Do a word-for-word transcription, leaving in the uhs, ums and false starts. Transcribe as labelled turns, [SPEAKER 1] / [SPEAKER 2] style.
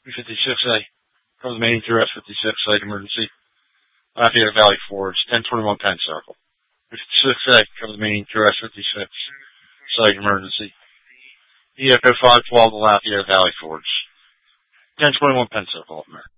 [SPEAKER 1] B fifty-six A, cover the main through S fifty-six, site emergency. Lafayette Valley Forge, ten twenty-one Penn Circle. B fifty-six A, cover the main through S fifty-six, site emergency. E F O five twelve to Lafayette Valley Forge, ten twenty-one Penn Circle, America.